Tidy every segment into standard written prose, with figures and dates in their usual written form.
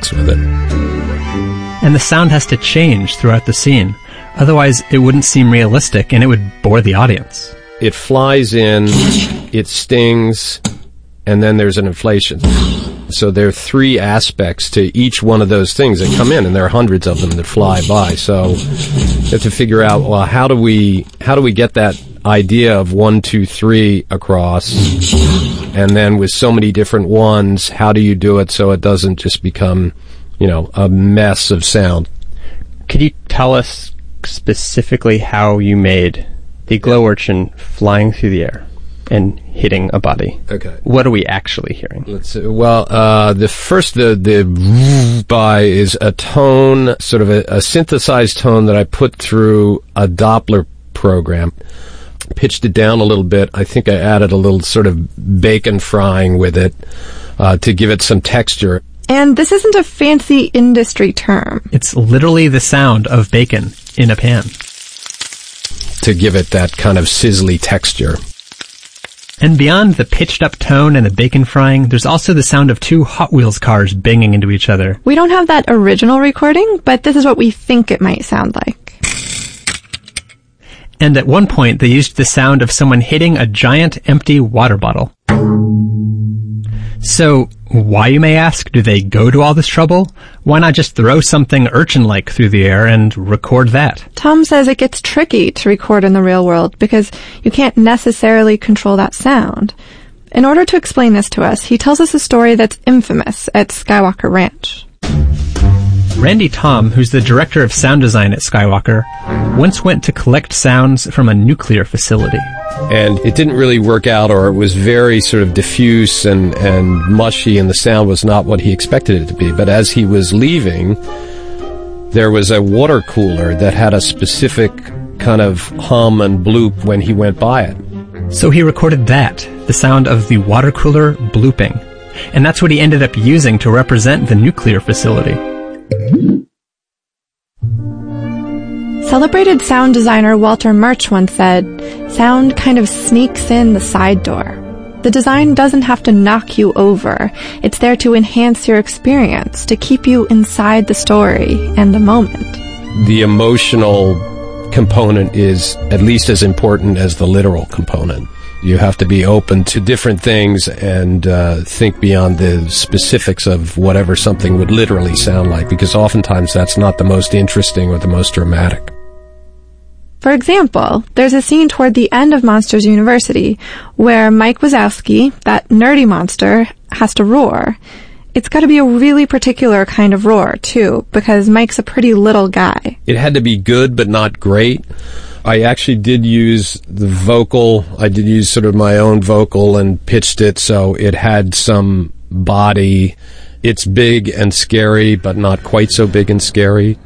experience with it. And the sound has to change throughout the scene. Otherwise, it wouldn't seem realistic and it would bore the audience. It flies in, it stings, and then there's an inflation. So there are three aspects to each one of those things that come in, and there are hundreds of them that fly by. So you have to figure out, well, how do we get that idea of 1, 2, 3 across? And then with so many different ones, how do you do it so it doesn't just become, a mess of sound? Could you tell us specifically how you made the glow urchin flying through the air and hitting a body? Okay. What are we actually hearing? Let's see. Well, the by is a tone, sort of a synthesized tone that I put through a Doppler program. Pitched it down a little bit. I think I added a little sort of bacon frying with it to give it some texture. And this isn't a fancy industry term. It's literally the sound of bacon in a pan. To give it that kind of sizzly texture. And beyond the pitched up tone and the bacon frying, there's also the sound of two Hot Wheels cars banging into each other. We don't have that original recording, but this is what we think it might sound like. And at one point, they used the sound of someone hitting a giant empty water bottle. So, why, you may ask, do they go to all this trouble? Why not just throw something urchin-like through the air and record that? Tom says it gets tricky to record in the real world because you can't necessarily control that sound. In order to explain this to us, he tells us a story that's infamous at Skywalker Ranch. Randy Thom, who's the director of sound design at Skywalker, once went to collect sounds from a nuclear facility. And it didn't really work out, or it was very sort of diffuse and mushy, and the sound was not what he expected it to be. But as he was leaving, there was a water cooler that had a specific kind of hum and bloop when he went by it. So he recorded that, the sound of the water cooler blooping. And that's what he ended up using to represent the nuclear facility. Celebrated sound designer Walter Murch once said, "Sound kind of sneaks in the side door. The design doesn't have to knock you over. It's there to enhance your experience, to keep you inside the story and the moment." The emotional component is at least as important as the literal component. You have to be open to different things and think beyond the specifics of whatever something would literally sound like, because oftentimes that's not the most interesting or the most dramatic. For example, there's a scene toward the end of Monsters University where Mike Wazowski, that nerdy monster, has to roar. It's got to be a really particular kind of roar, too, because Mike's a pretty little guy. It had to be good but not great. I actually did use the vocal. I did use sort of my own vocal and pitched it so it had some body. It's big and scary, but not quite so big and scary.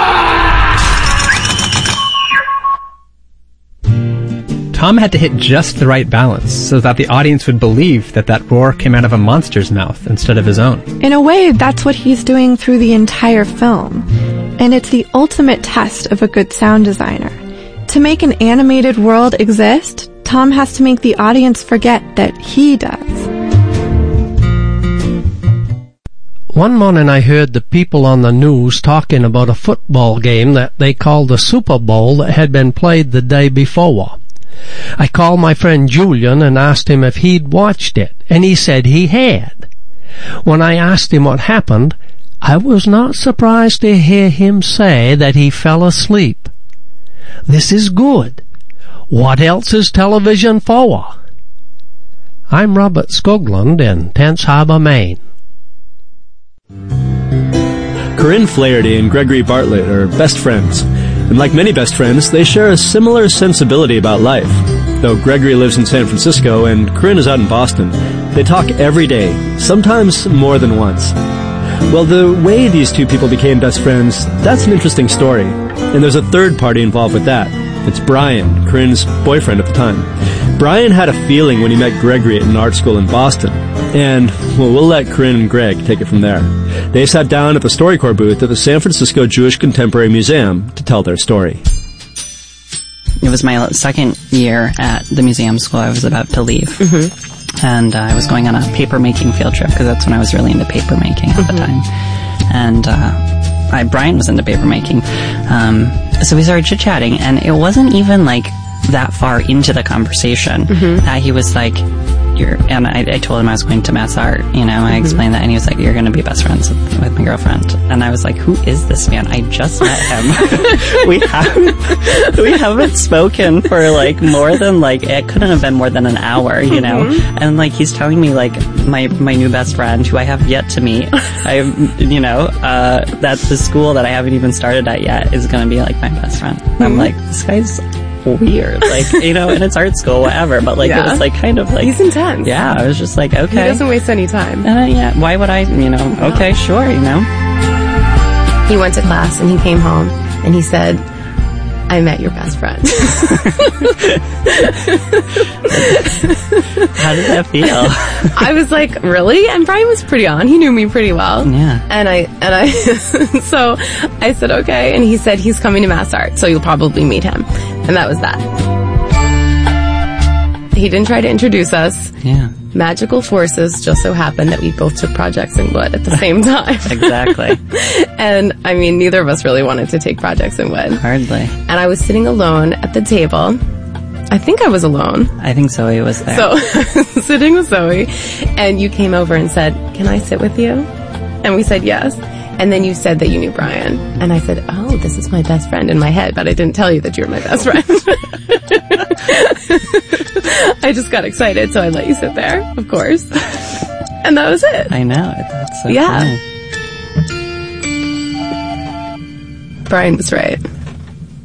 Tom had to hit just the right balance so that the audience would believe that that roar came out of a monster's mouth instead of his own. In a way, that's what he's doing through the entire film. And it's the ultimate test of a good sound designer. To make an animated world exist, Tom has to make the audience forget that he does. One morning I heard the people on the news talking about a football game that they called the Super Bowl that had been played the day before. I called my friend Julian and asked him if he'd watched it, and he said he had. When I asked him what happened, I was not surprised to hear him say that he fell asleep. This is good. What else is television for? I'm Robert Skoglund in Tense Harbor, Maine. Corinne Flaherty and Gregory Bartlett are best friends. And like many best friends, they share a similar sensibility about life. Though Gregory lives in San Francisco and Corinne is out in Boston, they talk every day, sometimes more than once. Well, the way these two people became best friends, that's an interesting story. And there's a third party involved with that. It's Brian, Corinne's boyfriend at the time. Brian had a feeling when he met Gregory at an art school in Boston. And, well, we'll let Corinne and Greg take it from there. They sat down at the StoryCorps booth at the San Francisco Jewish Contemporary Museum to tell their story. It was my second year at the museum school. I was about to leave. Mm-hmm. And I was going on a paper-making field trip, because that's when I was really into paper making at the time. and Brian was into papermaking. So we started chit-chatting, and it wasn't even like that far into the conversation that he was like, and I told him I was going to Mass Art, I explained that, and he was like, you're going to be best friends with my girlfriend. And I was like, who is this man? I just met him. we haven't spoken for like more than like, it couldn't have been more than an hour, and like he's telling me like my new best friend, who I have yet to meet, that the school that I haven't even started at yet is going to be like my best friend. I'm like, this guy's weird, like, and it's art school, whatever, but like, it was like kind of like, he's intense. Yeah, I was just like, okay. He doesn't waste any time. And why would I, okay, sure, He went to class and he came home and he said, I met your best friend. How did that feel? I was like, really? And Brian was pretty on. He knew me pretty well. Yeah. And I, so I said, okay. And he said, he's coming to Mass Art, so you'll probably meet him. And that was that. He didn't try to introduce us. Yeah. Magical forces just so happened that we both took projects in wood at the same time. Exactly. And I mean, neither of us really wanted to take projects in wood. Hardly. And I was sitting alone at the table. I think I was alone. I think Zoe was there. So, sitting with Zoe, and you came over and said, can I sit with you? And we said yes. And then you said that you knew Brian. And I said, oh, this is my best friend in my head, but I didn't tell you that you're my best friend. I just got excited, so I let you sit there, of course. And that was it. I know. That's so yeah. funny. Brian was right.